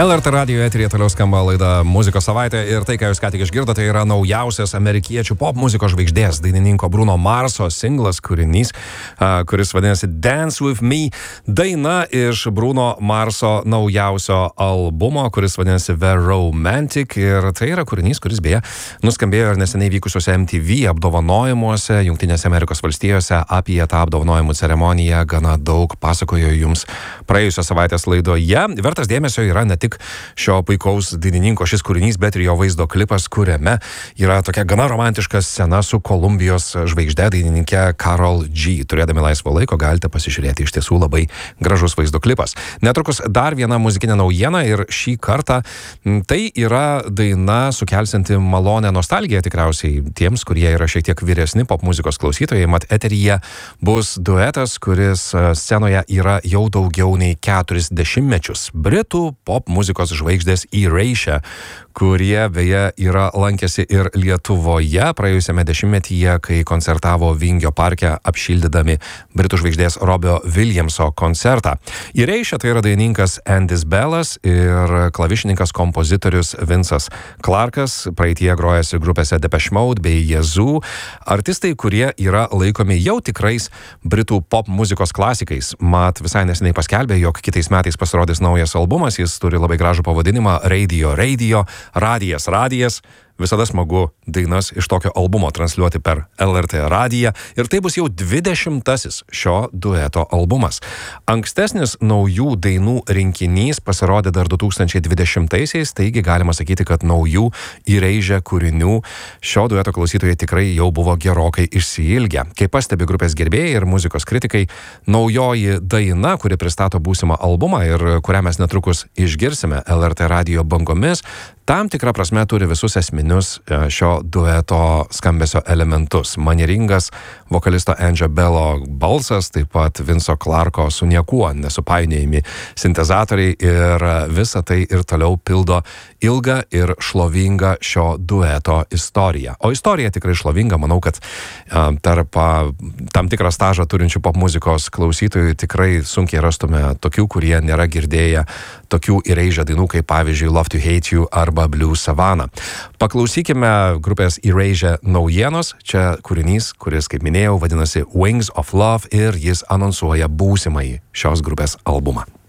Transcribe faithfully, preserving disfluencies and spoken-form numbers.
L R T radijo eteryje toliau skamba laida Muzikos savaitė ir tai, ką jūs ką tik išgirdote, yra naujausias amerikiečių pop muzikos žvaigždės dainininko Bruno Marso singlas kūrinys, kuris vadinasi Dance With Me. Daina iš Bruno Marso naujausio albumo, kuris vadinasi The Romantic, ir tai yra kūrinys, kuris beje nuskambėjo ir neseniai vykusiuose M T V apdovanojimuose Jungtinėse Amerikos valstijose. Apie tą apdovanojimų ceremoniją gana daug pasakojo jums praėjusios savaitės laidoje. Vertas dėmesio yra ne tik šio puikaus dainininko šis kūrinys, bet ir jo vaizdo klipas, kuriame yra tokia gana romantiška scena su Kolumbijos žvaigžde dainininkė Karol G. Turėdami laisvo laiko galite pasižiūrėti, iš tiesų labai gražus vaizdo klipas. Netrukus dar viena muzikinė naujiena ir šį kartą tai yra daina sukelsianti malonę nostalgiją tikriausiai tiems, kurie yra šiek tiek vyresni pop muzikos klausytojai. Mat eteryje bus duetas, kuris scenoje yra jau daugiau nei keturis dešimtmečius. Britų pop muzikos žvaigždės Erasure, kurie beje yra lankėsi ir Lietuvoje praėjusiame dešimtmetyje, kai koncertavo Vingio parke apšildydami Britų žvaigždės Robio Williamso koncertą. Erasure tai yra dainininkas Andys Bellas ir klavišininkas kompozitorius Vincas Clarkas, praeityje grojęs ir grupėse Depeche Mode bei Yazoo, artistai, kurie yra laikomi jau tikrais Britų pop muzikos klasikais. Mat visai neseniai paskelbė, jog kitais metais pasirodys naujas albumas, jis turi labai gražų pavadinimą Radio Radio, Radijas Radijas. Visada smagu dainas iš tokio albumo transliuoti per L R T radiją ir tai bus jau dvidešimtasis šio dueto albumas. Ankstesnis naujų dainų rinkinys pasirodė dar du tūkstančiai dvidešimtaisiais, taigi galima sakyti, kad naujų Erasure kūrinių šio dueto klausytojai tikrai jau buvo gerokai išsiilgę. Kaip pastebi grupės gerbėjai ir muzikos kritikai, naujoji daina, kuri pristato būsimą albumą ir kurią mes netrukus išgirsime L R T radijo bangomis, tam tikrą prasme turi visus esminius šio dueto skambesio elementus. Manieringas vokalisto Andžio Bello balsas, taip pat Vinco Clarko su niekuo nesupainiojami sintezatoriai ir visa tai ir toliau pildo ilgą ir šlovingą šio dueto istoriją. O istorija tikrai šlovinga, manau, kad tarp tam tikrą stažą turinčių pop muzikos klausytojų tikrai sunkiai rastume tokių, kurie nėra girdėję tokių Erasure dainų, kaip pavyzdžiui Love to Hate You arba Blue Savannah. Paklausykime grupės Erasure naujienos. Čia kūrinys, kuris, kaip minėjau, vadinasi Wings of Love ir jis anonsuoja būsimąjį šios grupės albumą.